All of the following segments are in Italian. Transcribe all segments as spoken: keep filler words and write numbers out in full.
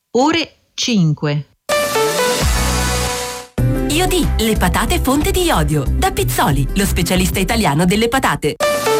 ore cinque. Iodi, le patate fonte di iodio. Da Pizzoli, lo specialista italiano delle patate.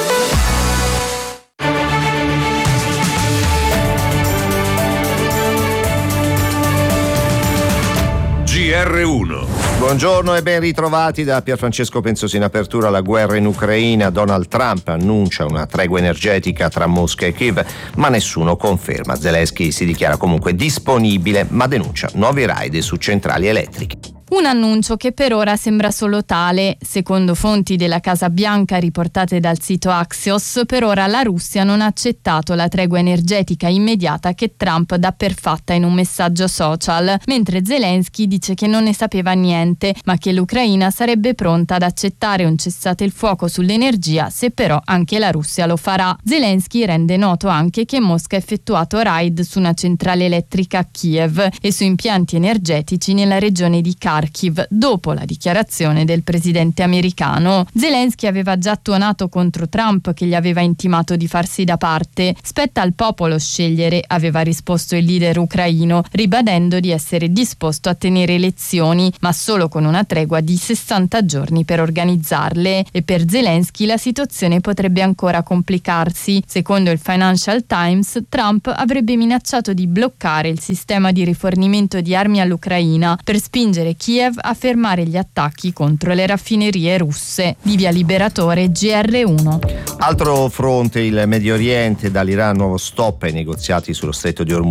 G R uno. Buongiorno e ben ritrovati da Pierfrancesco Penzosi. In apertura alla guerra in Ucraina, Donald Trump annuncia una tregua energetica tra Mosca e Kiev, ma nessuno conferma. Zelensky si dichiara comunque disponibile, ma denuncia nuovi raid su centrali elettriche. Un annuncio che per ora sembra solo tale. Secondo fonti della Casa Bianca riportate dal sito Axios, per ora la Russia non ha accettato la tregua energetica immediata che Trump dà per fatta in un messaggio social, mentre Zelensky dice che non ne sapeva niente, ma che l'Ucraina sarebbe pronta ad accettare un cessate il fuoco sull'energia se però anche la Russia lo farà. Zelensky rende noto anche che Mosca ha effettuato raid su una centrale elettrica a Kiev e su impianti energetici nella regione di Kharkiv, dopo la dichiarazione del presidente americano. Zelensky aveva già tuonato contro Trump, che gli aveva intimato di farsi da parte. Spetta al popolo scegliere, aveva risposto il leader ucraino, ribadendo di essere disposto a tenere elezioni, ma solo con una tregua di sessanta giorni per organizzarle. E per Zelensky la situazione potrebbe ancora complicarsi. Secondo il Financial Times, Trump avrebbe minacciato di bloccare il sistema di rifornimento di armi all'Ucraina per spingere Kiev a fermare gli attacchi contro le raffinerie russe. Di Via Liberatore, G R uno. Altro fronte, il Medio Oriente, dall'Iran nuovo stop ai negoziati sullo stretto di Hormuz.